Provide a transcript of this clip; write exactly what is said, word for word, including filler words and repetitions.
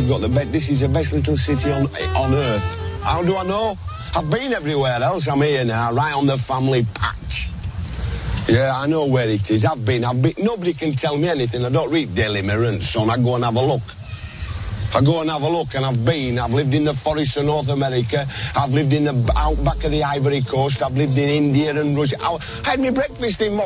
I've got the best. This is the best little city on on earth. How do I know? I've been everywhere else. I'm here now, right on the family patch. Yeah, I know where it is. I've been. I've been. Nobody can tell me anything. I don't read Daily Mirror and Sun. I go and have a look. I go and have a look, and I've been. I've lived in the forests of North America. I've lived in the outback of the Ivory Coast. I've lived in India and Russia. I, I had my breakfast in Moscow.